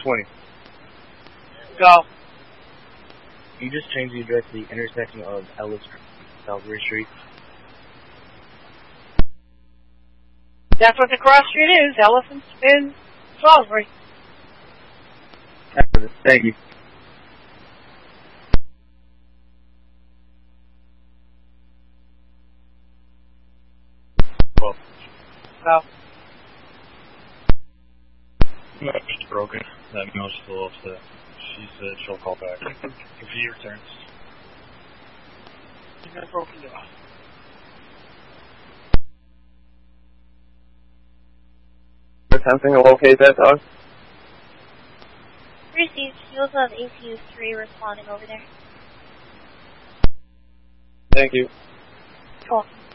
20. Go. You just changed the address to the intersection of Ellis Street, Salisbury Street. That's what the cross street is, Ellis and Salisbury. Thank you. Well, Go. it's broken. That girl's still upset. She said she'll call back if he returns. You got a broken door. Attempting to locate that dog. Received. You also have ACU 3 responding over there. Thank you. Cool.